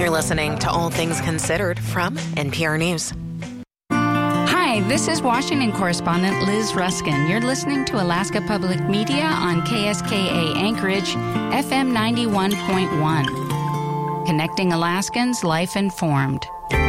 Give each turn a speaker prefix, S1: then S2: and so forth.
S1: You're listening to All Things Considered from NPR News.
S2: Hi, this is Washington correspondent Liz Ruskin. You're listening to Alaska Public Media on KSKA Anchorage, FM 91.1. Connecting Alaskans, life informed.